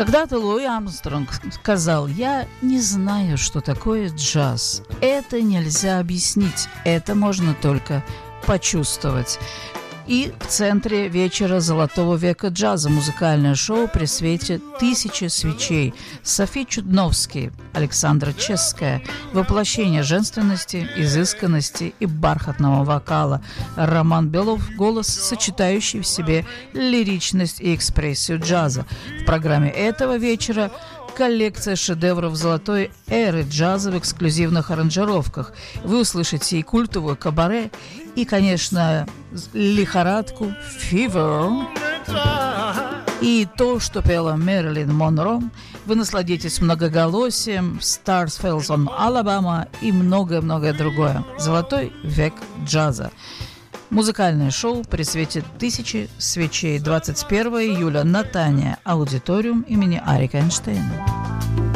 Когда-то Луи Армстронг сказал: «Я не знаю, что такое джаз. Это нельзя объяснить, это можно только почувствовать». И в центре вечера Золотого века джаза музыкальное шоу при свете «Тысячи свечей». Софи Чудновский, Александра Ческая. Воплощение женственности, изысканности и бархатного вокала. Роман Белов – голос, сочетающий в себе лиричность и экспрессию джаза. В программе этого вечера коллекция шедевров золотой эры джаза в эксклюзивных аранжировках. Вы услышите и культовую кабаре, и, конечно, лихорадку «Fever», и то, что пела Мэрилин Монро. Вы насладитесь многоголосием «Stars Falls on Alabama» и многое-многое другое. Золотой век джаза. Музыкальное шоу при свете «Тысячи свечей» 21 июля на Тане, аудиториум имени Арика Эйнштейна.